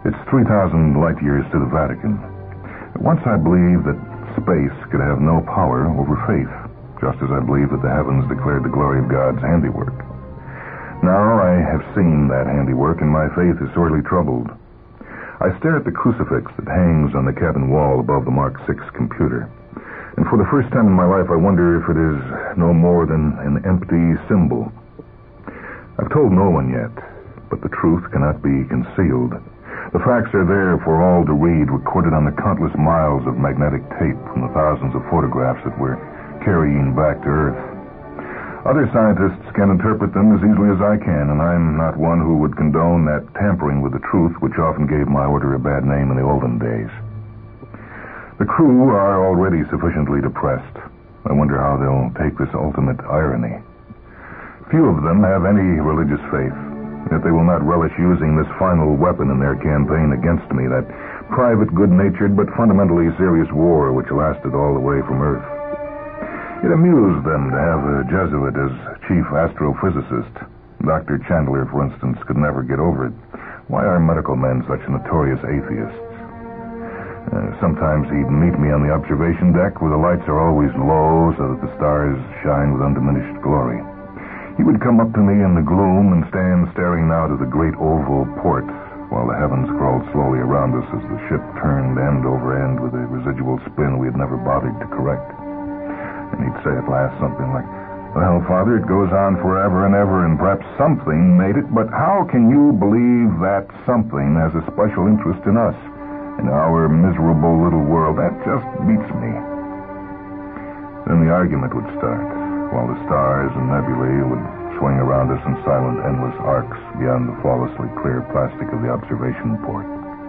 It's 3,000 light years to the Vatican. Once I believed that space could have no power over faith, just as I believed that the heavens declared the glory of God's handiwork. Now I have seen that handiwork, and my faith is sorely troubled. I stare at the crucifix that hangs on the cabin wall above the Mark VI computer, and for the first time in my life I wonder if it is no more than an empty symbol. I've told no one yet, but the truth cannot be concealed. The facts are there for all to read, recorded on the countless miles of magnetic tape from the thousands of photographs that we're carrying back to Earth. Other scientists can interpret them as easily as I can, and I'm not one who would condone that tampering with the truth which often gave my order a bad name in the olden days. The crew are already sufficiently depressed. I wonder how they'll take this ultimate irony. Few of them have any religious faith, yet they will not relish using this final weapon in their campaign against me, that private, good-natured, but fundamentally serious war which lasted all the way from Earth. It amused them to have a Jesuit as chief astrophysicist. Dr. Chandler, for instance, could never get over it. Why are medical men such notorious atheists? Sometimes he'd meet me on the observation deck where the lights are always low so that the stars shine with undiminished glory. He would come up to me in the gloom and stand staring out of the great oval port while the heavens crawled slowly around us as the ship turned end over end with a residual spin we had never bothered to correct. And he'd say at last something like, "Well, Father, it goes on forever and ever, and perhaps something made it, but how can you believe that something has a special interest in us, in our miserable little world? That just beats me." Then the argument would start, while the stars and nebulae would swing around us in silent, endless arcs beyond the flawlessly clear plastic of the observation port.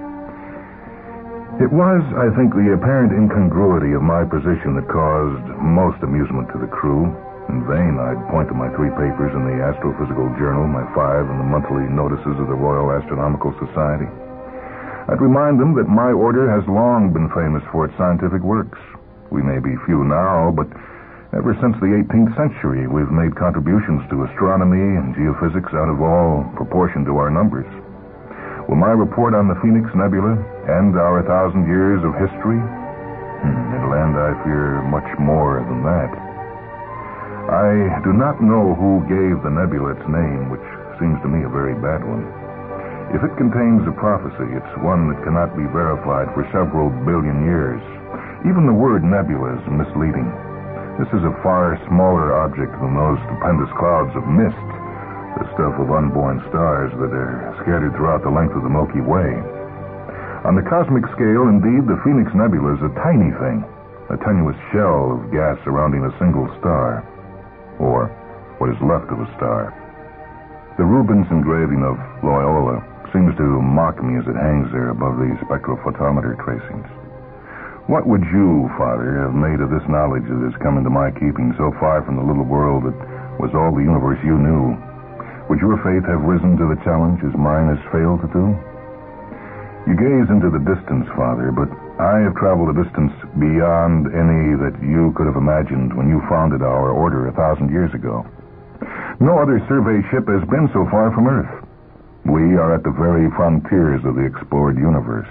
It was, I think, the apparent incongruity of my position that caused most amusement to the crew. In vain I'd point to my 3 papers in the Astrophysical Journal, my 5 in the monthly notices of the Royal Astronomical Society. I'd remind them that my order has long been famous for its scientific works. We may be few now, but ever since the 18th century, we've made contributions to astronomy and geophysics out of all proportion to our numbers. Will my report on the Phoenix Nebula end our 1,000 years of history? It'll end, I fear, much more than that. I do not know who gave the nebula its name, which seems to me a very bad one. If it contains a prophecy, it's one that cannot be verified for several billion years. Even the word nebula is misleading. This is a far smaller object than those stupendous clouds of mist, the stuff of unborn stars that are scattered throughout the length of the Milky Way. On the cosmic scale, indeed, the Phoenix Nebula is a tiny thing, a tenuous shell of gas surrounding a single star, or what is left of a star. The Rubens engraving of Loyola seems to mock me as it hangs there above the spectrophotometer tracings. What would you, Father, have made of this knowledge that has come into my keeping so far from the little world that was all the universe you knew? Would your faith have risen to the challenge as mine has failed to do? You gaze into the distance, Father, but I have traveled a distance beyond any that you could have imagined when you founded our order 1,000 years ago. No other survey ship has been so far from Earth. We are at the very frontiers of the explored universe.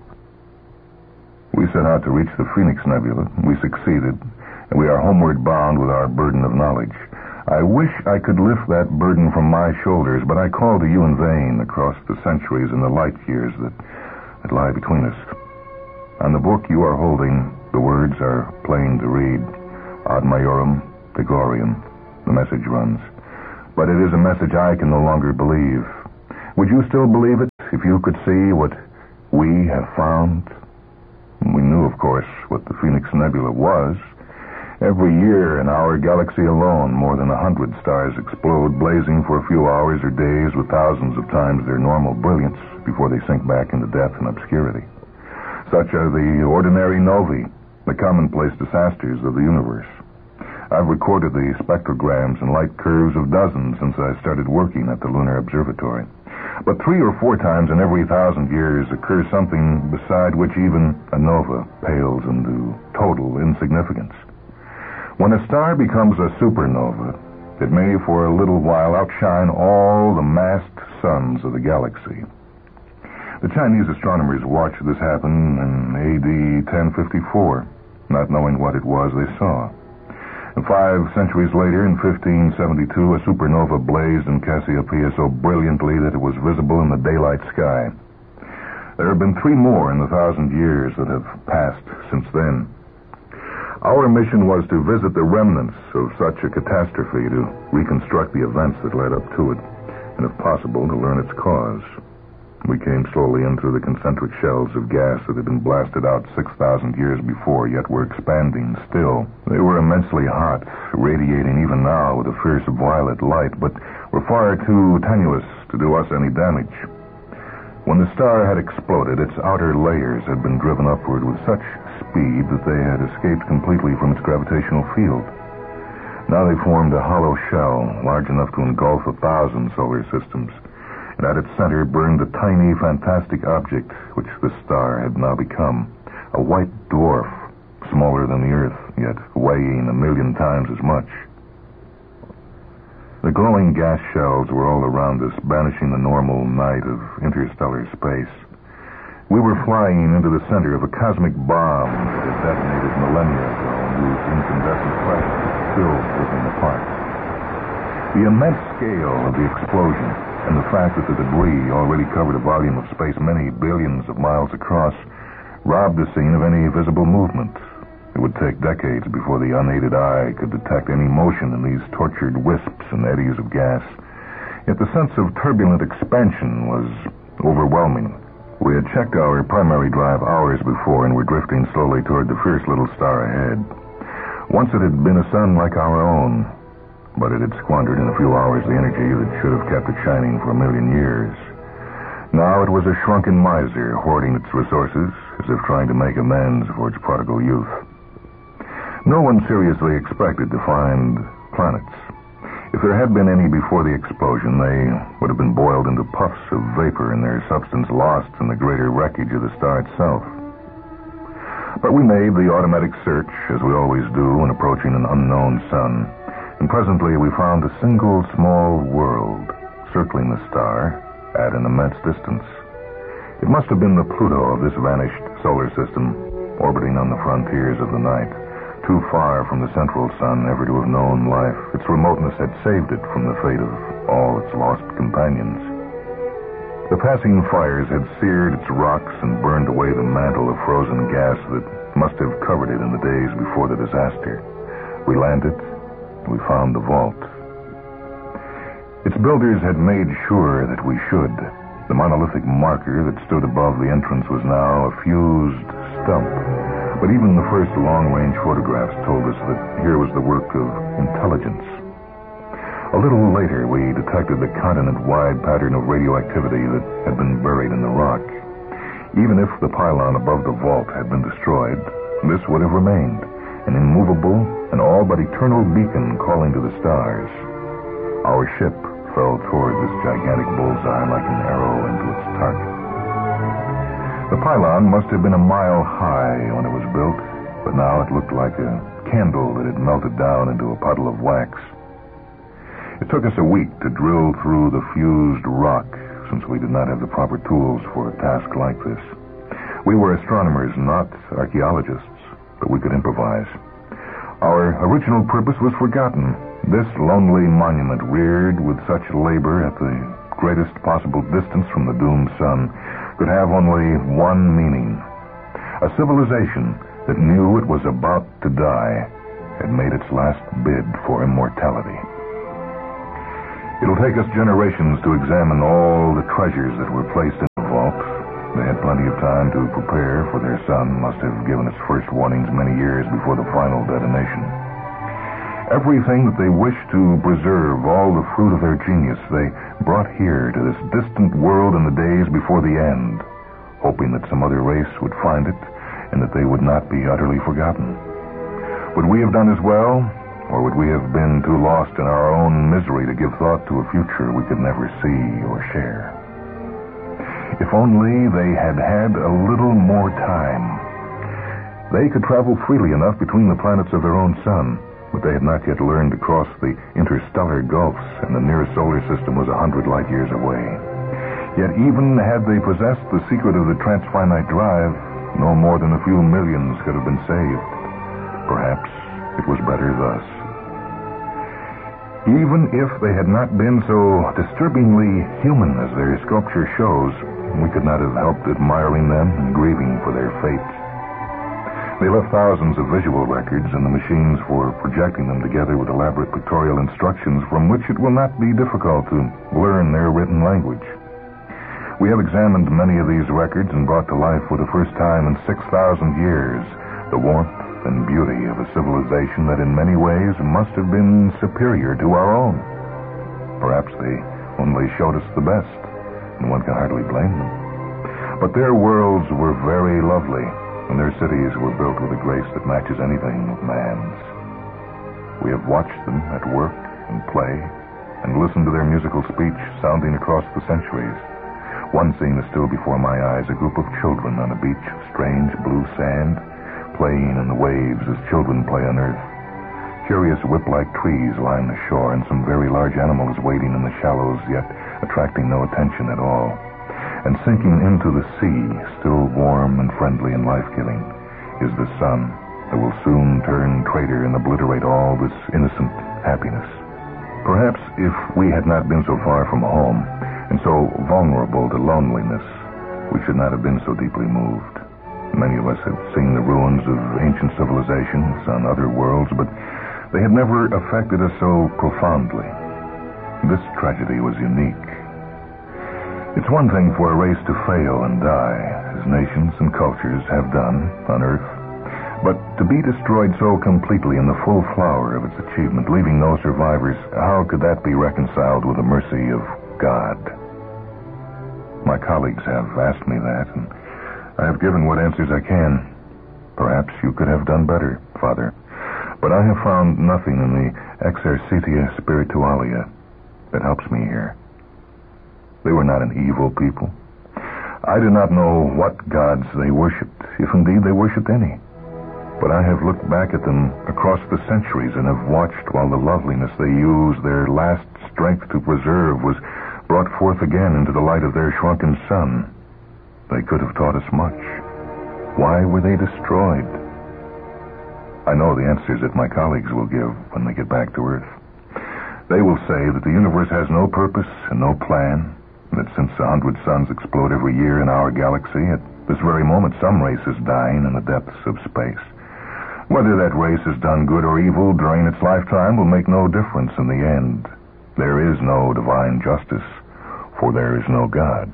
We set out to reach the Phoenix Nebula. We succeeded, and we are homeward bound with our burden of knowledge. I wish I could lift that burden from my shoulders, but I call to you in vain across the centuries and the light years that lie between us. On the book you are holding, the words are plain to read. Ad Majorem Dei Gloriam. The message runs. But it is a message I can no longer believe. Would you still believe it if you could see what we have found? We knew, of course, what the Phoenix Nebula was. Every year in our galaxy alone, more than 100 stars explode, blazing for a few hours or days with thousands of times their normal brilliance before they sink back into death and obscurity. Such are the ordinary novae, the commonplace disasters of the universe. I've recorded the spectrograms and light curves of dozens since I started working at the Lunar Observatory. But 3 or 4 times in every 1,000 years occurs something beside which even a nova pales into total insignificance. When a star becomes a supernova, it may for a little while outshine all the massed suns of the galaxy. The Chinese astronomers watched this happen in AD 1054, not knowing what it was they saw. And 5 centuries later, in 1572, a supernova blazed in Cassiopeia so brilliantly that it was visible in the daylight sky. There have been 3 more in the 1,000 years that have passed since then. Our mission was to visit the remnants of such a catastrophe, to reconstruct the events that led up to it, and if possible, to learn its cause. We came slowly in through the concentric shells of gas that had been blasted out 6,000 years before, yet were expanding still. They were immensely hot, radiating even now with a fierce violet light, but were far too tenuous to do us any damage. When the star had exploded, its outer layers had been driven upward with such speed that they had escaped completely from its gravitational field. Now they formed a hollow shell, large enough to engulf 1,000 solar systems, and at its center burned a tiny, fantastic object, which the star had now become. A white dwarf, smaller than the Earth, yet weighing 1,000,000 times as much. The glowing gas shells were all around us, banishing the normal night of interstellar space. We were flying into the center of a cosmic bomb that had detonated millennia ago and whose incandescent flash still ripping apart. The immense scale of the explosion and the fact that the debris already covered a volume of space many billions of miles across robbed the scene of any visible movement. It would take decades before the unaided eye could detect any motion in these tortured wisps and eddies of gas. Yet the sense of turbulent expansion was overwhelming. We had checked our primary drive hours before and were drifting slowly toward the fierce little star ahead. Once it had been a sun like our own, but it had squandered in a few hours the energy that should have kept it shining for 1,000,000 years. Now it was a shrunken miser hoarding its resources as if trying to make amends for its prodigal youth. No one seriously expected to find planets. If there had been any before the explosion, they would have been boiled into puffs of vapor and their substance lost in the greater wreckage of the star itself. But we made the automatic search, as we always do when approaching an unknown sun, and presently we found a single small world circling the star at an immense distance. It must have been the Pluto of this vanished solar system, orbiting on the frontiers of the night, too far from the central sun ever to have known life. Its remoteness had saved it from the fate of all its lost companions. The passing fires had seared its rocks and burned away the mantle of frozen gas that must have covered it in the days before the disaster. We landed. We found the vault. Its builders had made sure that we should. The monolithic marker that stood above the entrance was now a fused stump. But even the first long-range photographs told us that here was the work of intelligence. A little later, we detected the continent-wide pattern of radioactivity that had been buried in the rock. Even if the pylon above the vault had been destroyed, this would have remained, an immovable and all but eternal beacon calling to the stars. Our ship fell toward this gigantic bullseye like an arrow into its target. The pylon must have been a mile high when it was built, but now it looked like a candle that had melted down into a puddle of wax. It took us a week to drill through the fused rock, since we did not have the proper tools for a task like this. We were astronomers, not archaeologists, but we could improvise. Our original purpose was forgotten. This lonely monument, reared with such labor at the greatest possible distance from the doomed sun, could have only one meaning. A civilization that knew it was about to die had made its last bid for immortality. It'll take us generations to examine all the treasures that were placed in the vault. They had plenty of time to prepare, for their son must have given its first warnings many years before the final detonation. Everything that they wished to preserve, all the fruit of their genius, they brought here to this distant world in the days before the end, hoping that some other race would find it and that they would not be utterly forgotten. Would we have done as well, or would we have been too lost in our own misery to give thought to a future we could never see or share? If only they had had a little more time. They could travel freely enough between the planets of their own sun, but they had not yet learned to cross the interstellar gulfs, and the nearest solar system was 100 light years away. Yet even had they possessed the secret of the transfinite drive, no more than a few millions could have been saved. Perhaps it was better thus. Even if they had not been so disturbingly human as their sculpture shows, we could not have helped admiring them and grieving for their fate. They left thousands of visual records and the machines for projecting them together with elaborate pictorial instructions from which it will not be difficult to learn their written language. We have examined many of these records and brought to life for the first time in 6,000 years the warmth and beauty of a civilization that in many ways must have been superior to our own. Perhaps they only showed us the best, and one can hardly blame them. But their worlds were very lovely, and their cities were built with a grace that matches anything of man's. We have watched them at work and play, and listened to their musical speech sounding across the centuries. One scene is still before my eyes, a group of children on a beach of strange blue sand, playing in the waves as children play on earth. Curious whip-like trees line the shore, and some very large animal is wading in the shallows, yet attracting no attention at all. And sinking into the sea, still warm and friendly and life-giving, is the sun that will soon turn traitor and obliterate all this innocent happiness. Perhaps if we had not been so far from home, and so vulnerable to loneliness, we should not have been so deeply moved. Many of us have seen the ruins of ancient civilizations on other worlds, but they had never affected us so profoundly. This tragedy was unique. It's one thing for a race to fail and die, as nations and cultures have done on Earth, but to be destroyed so completely in the full flower of its achievement, leaving no survivors, how could that be reconciled with the mercy of God? My colleagues have asked me that, and I have given what answers I can. Perhaps you could have done better, Father, but I have found nothing in the Exercitia Spiritualia that helps me here. They were not an evil people. I do not know what gods they worshipped, if indeed they worshipped any. But I have looked back at them across the centuries and have watched while the loveliness they used their last strength to preserve was brought forth again into the light of their shrunken sun. They could have taught us much. Why were they destroyed? I know the answers that my colleagues will give when they get back to Earth. They will say that the universe has no purpose and no plan, and that since 100 suns explode every year in our galaxy, at this very moment some race is dying in the depths of space. Whether that race has done good or evil during its lifetime will make no difference in the end. There is no divine justice, for there is no God.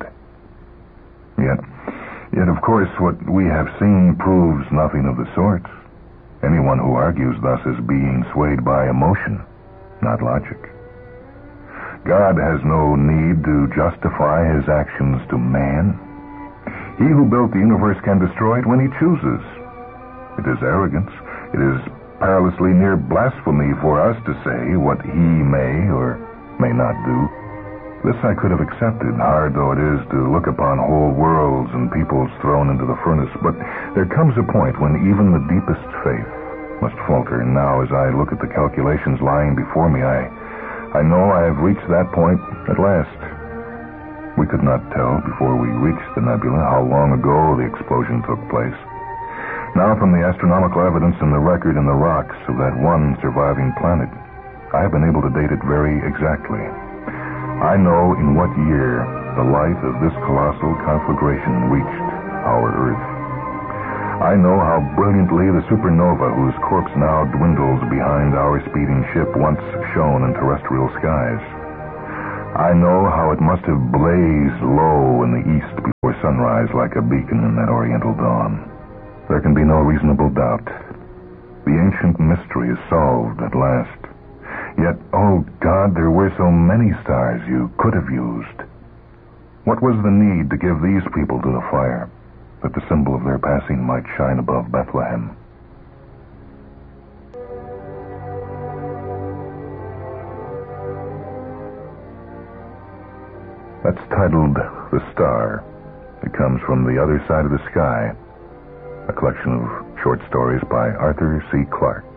Yet, of course, what we have seen proves nothing of the sort. Anyone who argues thus is being swayed by emotion, not logic. God has no need to justify his actions to man. He who built the universe can destroy it when he chooses. It is arrogance. It is perilously near blasphemy for us to say what he may or may not do. This I could have accepted, hard though it is to look upon whole worlds and peoples thrown into the furnace, but there comes a point when even the deepest faith must falter, and now as I look at the calculations lying before me, I know I have reached that point at last. We could not tell before we reached the nebula how long ago the explosion took place. Now, from the astronomical evidence in the record in the rocks of that one surviving planet, I have been able to date it very exactly. I know in what year the light of this colossal conflagration reached our Earth. I know how brilliantly the supernova whose corpse now dwindles behind our speeding ship once shone in terrestrial skies. I know how it must have blazed low in the east before sunrise like a beacon in that oriental dawn. There can be no reasonable doubt. The ancient mystery is solved at last. Yet, oh God, there were so many stars you could have used. What was the need to give these people to the fire, that the symbol of their passing might shine above Bethlehem? That's titled The Star. It comes from The Other Side of the Sky, a collection of short stories by Arthur C. Clarke.